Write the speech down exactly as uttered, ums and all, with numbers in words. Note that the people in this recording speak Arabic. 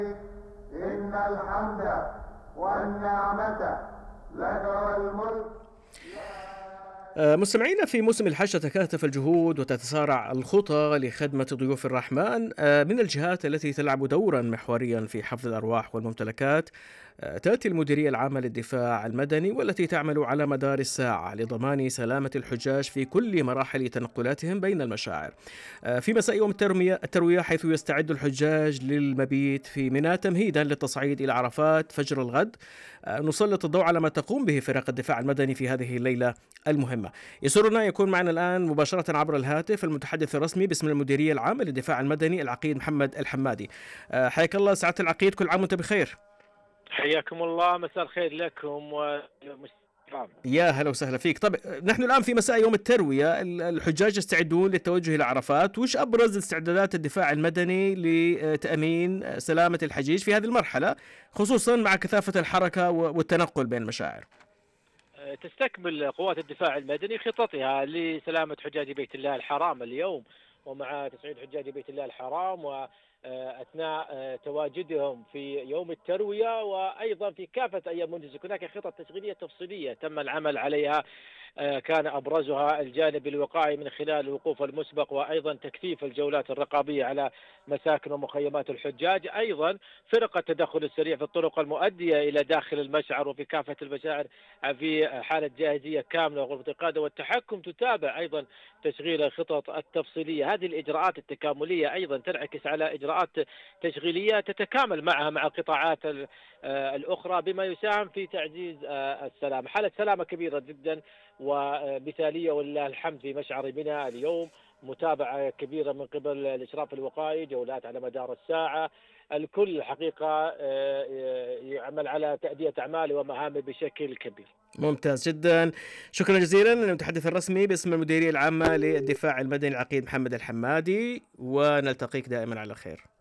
إن الحمد والنعمة لك والملك. آه، مستمعينا، في موسم الحج تتكاثف الجهود وتتسارع الخطى لخدمة ضيوف الرحمن. آه، من الجهات التي تلعب دورا محوريا في حفظ الأرواح والممتلكات آه، تأتي المديرية العامة للدفاع المدني، والتي تعمل على مدار الساعة لضمان سلامة الحجاج في كل مراحل تنقلاتهم بين المشاعر. آه، في مساء يوم الترمية التروية، حيث يستعد الحجاج للمبيت في منى تمهيدا للتصعيد إلى عرفات فجر الغد، آه، نسلط الضوء على ما تقوم به فرق الدفاع المدني في هذه الليلة المهمة. يسرنا يكون معنا الآن مباشرة عبر الهاتف المتحدث الرسمي باسم المديرية العامة للدفاع المدني العقيد محمد الحمادي. آه، حياك الله سعادة العقيد، كل عام وانت بخير. حياكم الله، مساء الخير لكم ومستمعين. يا هلا وسهلا فيك. طب نحن الآن في مساء يوم التروية، الحجاج يستعدون للتوجه إلى عرفات. وش أبرز استعدادات الدفاع المدني لتأمين سلامة الحجيج في هذه المرحلة، خصوصا مع كثافة الحركة والتنقل بين المشاعر؟ تستكمل قوات الدفاع المدني خططها لسلامة حجاج بيت الله الحرام اليوم، ومع تصعيد حجاج بيت الله الحرام وأثناء تواجدهم في يوم التروية، وأيضا في كافة أيام منتسك. هناك خطط تشغيلية تفصيلية تم العمل عليها، كان أبرزها الجانب الوقائي من خلال الوقوف المسبق، وأيضا تكثيف الجولات الرقابية على مساكن ومخيمات الحجاج، أيضا فرق التدخل السريع في الطرق المؤدية إلى داخل المشعر وفي كافة المشاعر في حالة جاهزية كاملة وغرفة القادة والتحكم. تتابع أيضا تشغيل الخطط التفصيلية. هذه الإجراءات التكاملية أيضا تنعكس على إجراءات تشغيلية تتكامل معها مع القطاعات الأخرى، بما يساهم في تعزيز السلام. حالة سلامة كبيرة جدا ومثالية ولله الحمد في مشعر منى اليوم. متابعة كبيرة من قبل الإشراف الوقائي، جولات على مدار الساعة. الكل حقيقة يعمل على تأدية أعماله ومهامه بشكل كبير. ممتاز جدا، شكرا جزيلا للمتحدث الرسمي باسم المديرية العامة للدفاع المدني العقيد محمد الحمادي، ونلتقيك دائما على خير.